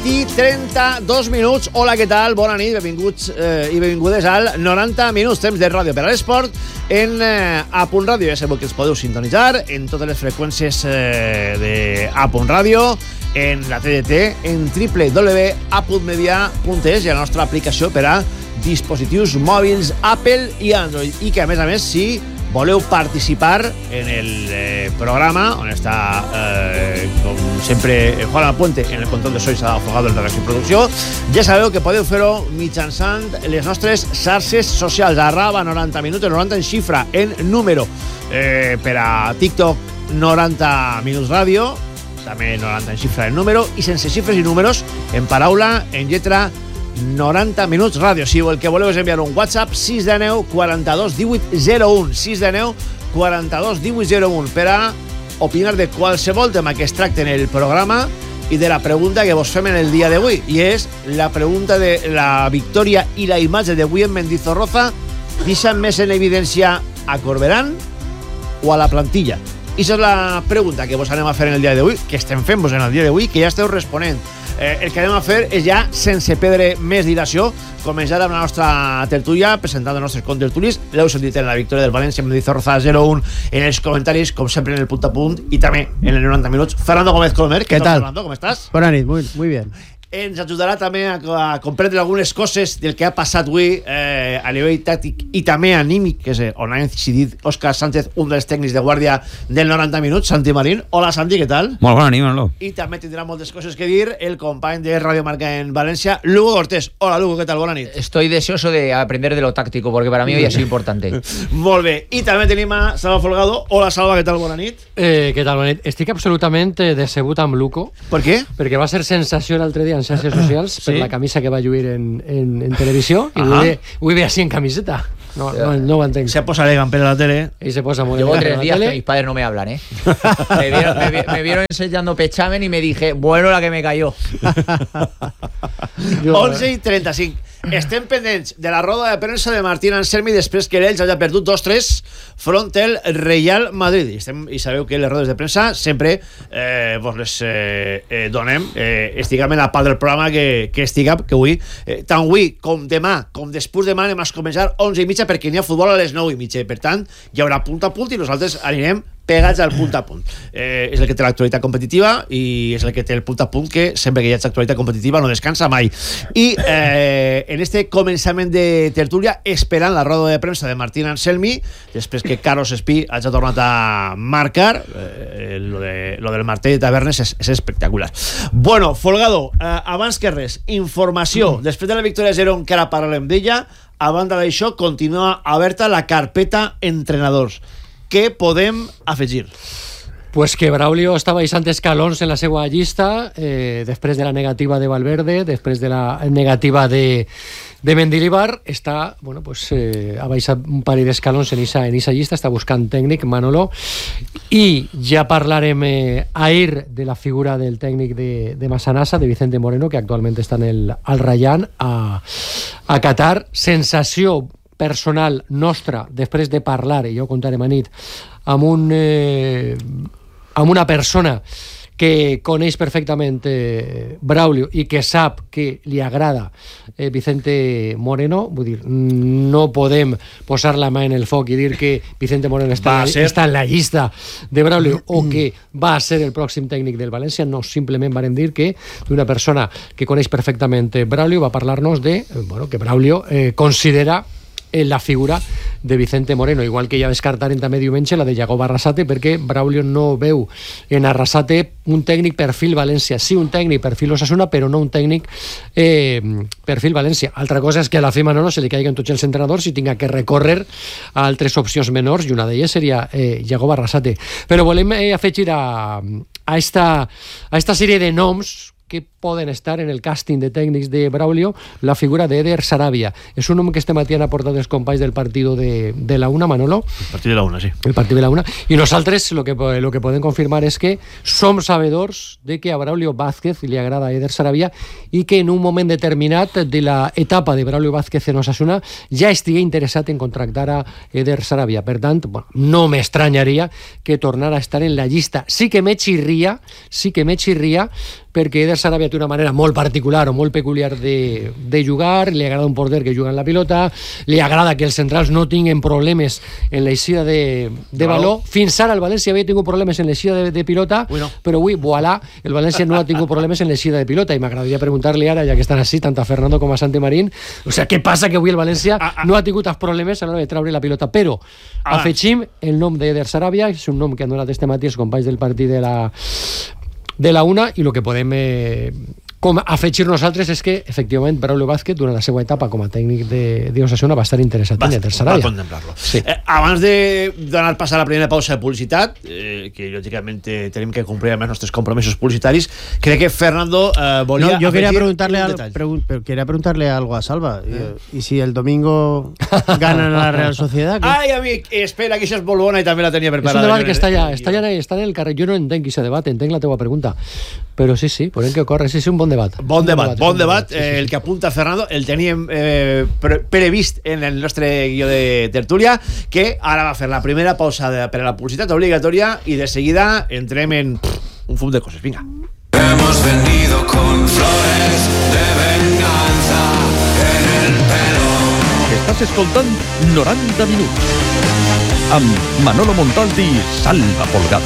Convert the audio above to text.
matí, 32 minuts. Hola, què tal? Bona nit, benvinguts i benvingudes al 90 minuts, temps de ràdio per a l'esport en A.Radio. Ja sabeu que ens podeu sintonitzar en totes les freqüències de A.Radio, en la TDT, en www.apunmedia.es i a la nostra aplicació per a dispositius mòbils Apple i Android. I que, a més, si voleu participar en el programa, on està, com sempre, Juan Alpuente en el control de so i s'ha afogado en redacció i producció, ja sabeu que podeu fer-ho mitjançant les nostres xarxes socials, @90 minuts, 90 en xifra, en número, per a TikTok 90 minuts ràdio, també 90 en xifra en número, i sense xifres i números, en paraula, en lletra, 90 minuts ràdio. Si el que voleu és enviar un WhatsApp, 619 42 18 01, 619 42 18 01, per a opinar de qualsevol tema que es tracte en el programa i de la pregunta que vos fem en el dia d'avui, i és la pregunta de la victòria i la imatge d'avui en Mendizorroza deixen més en evidència a Corberán o a la plantilla? I això és la pregunta que vos anem a fer en el dia d'avui, que estem fent-vos en el dia d'avui, que ja esteu responent. El que anem a fer és ja, sense perdre més dilació, començar amb la nostra tertúlia, presentant els nostres contertulis. L'heu sentit en la victòria del València, Mendizorroza 0-1, en els comentaris, com sempre en el punt a punt, i també en el 90 minuts. Fernando Gómez Colomer, ¿qué tal? Fernando, ¿cómo estás? Buenas noches, muy bien. Ens ajudarà també a comprendre algunes coses del que ha passat avui a nivell tàctic i també anímic, que és on ha incidit Òscar Sánchez, un dels tècnics de guàrdia del 90 minuts, Santi Marín. Hola, Santi, què tal? Molt bona nit, Manolo. I també tindrà moltes coses que dir el company de Radio Marca en València, Lugo Cortés. Hola, Lugo, què tal? Bona nit. Estoy deseoso de aprender de lo táctico, porque para mí hoy ha sido importante. Molt bé. I també tenim a Salva Folgado. Hola, Salva, què tal? Bona nit. Què tal, bona nit? Estic absolutament decebut amb Luco. Per què? Perquè va ser sensació l'altre dia en xarxes socials per la camisa que va lluir en televisió i avui ve així en camiseta. No ho entenc. Se posa elegant per a la tele. Y se posa muy Llevo 3 días que mis padres no me hablan, ¿eh? Me vieron enseñando pechamen y me dije, bueno, la que me cayó. 11:35. Estem pendents de la roda de premsa de Martín Anselmi després que l'Elx hagi perdut 2-3 front al Real Madrid. I sabeu que les rodes de premsa sempre vos les donem. Estiguem en la part del programa que estiguem, que avui, tant avui com demà, com després demà, anem a començar 11:30 perquè n'hi ha futbol a les 9:30. Per tant, hi haurà punt a punt i nosaltres anirem pegats al punt a punt. És el que té l'actualitat competitiva i és el que té el punt a punt, que sempre que hi ha actualitat competitiva no descansa mai. I en este començament de tertúlia, esperant la roda de premsa de Martín Anselmi, després que Carlos Espí hagi tornat a marcar, lo del martell de Tavernes és espectacular. Bueno, Folgado, abans que res, informació. Després de la victòria 0, que ara parlarem d'ella, a banda d'això, continua oberta la carpeta entrenadors. Què podem afegir? Pues que Braulio està baixant escalons en la seva llista després de la negativa de Valverde, després de la negativa de Mendilibar. Està, bueno, pues, ha baixat un parell d'escalons en esa llista, està buscant tècnic, Manolo, i ja parlarem ahir de la figura del tècnic de Massanassa, de Vicente Moreno, que actualment està al Rayan a Qatar. Sensació personal nostra, després de parlar, i jo ho contarem a nit, amb una persona que coneix perfectament Braulio i que sap que li agrada Vicente Moreno. Vull dir, no podem posar la mà en el foc i dir que Vicente Moreno està en la llista de Braulio o que va a ser el pròxim tècnic del València. No, simplement varem dir que d'una persona que coneix perfectament Braulio va parlar-nos de que Braulio considera la figura de Vicente Moreno, igual que ja descartaren també diumenge la de Yagoba Arrasate, perquè Braulio no veu en Arrasate un tècnic perfil València. Sí, un tècnic perfil Osasuna, però no un tècnic perfil València. Altra cosa és que a la FEMA no se li caiguen tots els entrenadors i tinga que recórrer a altres opcions menors, i una d'elles seria Yagoba Arrasate. Però volem afegir a esta sèrie de noms que poden estar en el càsting de tècnics de Braulio la figura d'Eder Sarabia. És un nom que este matí han aportat els companys del partido de la Una, Manolo. El partit de la Una, sí. El partit de la Una. I nosaltres lo que podem confirmar és que som sabedors de que a Braulio Vázquez li agrada Eder Sarabia i que en un moment determinat de la etapa de Braulio Vázquez en Osasuna ja estigui interessat en contractar a Eder Sarabia. Per tant, no m'estranyaria que tornara a estar en la llista. Sí que me xirria, perquè Eder Sarabia té una manera molt particular o molt peculiar de jugar, li agrada un porter que juga en la pilota, li agrada que els centrals no tinguin problemes en l'eixida de baló. Fins ara el València havia tingut problemes en l'eixida de pilota, però avui, voilà, el València no ha tingut problemes en l'eixida de pilota, i m'agradaria preguntar-li ara, ja que estan així, tant a Fernando com a Santi Marín, o sea, què passa que avui el València no ha tingut els problemes a l'hora de treure la pilota, però afegim el nom d'Eder Sarabia, és un nom que han donat este matí els companys del partit de la una, i el que podem com afegir nosaltres és que efectivament Braulio Vázquez durant la seva etapa com a tècnic de Osasuna va estar interessat en Eder Sarabia. Va contemplar-lo. Sí. Abans de donar pas a la primera pausa de publicitat, que lògicament tenim que complir amb els nostres compromisos publicitaris, crec que Fernando volia yo quería preguntarle algo a Salva. ¿Y si el domingo ganan a la Real Sociedad? ¿Qué? Ai, amic, espera, que això és molt bona i també la tenia preparada. És un debat que està en el carrer. Jo no entenc aquest debat, entenc la teva pregunta. Però sí, podem que ocorre. Sí, un bon debat. Bon debat. El que apunta Fernando, el teníem previst en el nostre guió de tertúlia, que ara va fer la primera pausa per a la publicitat obligatòria i de seguida entrem en un fum de coses. Vinga. Hemos venido con flores de venganza en el pelo. Estàs escoltant 90 minuts amb Manolo Montalti i Salva Folgado.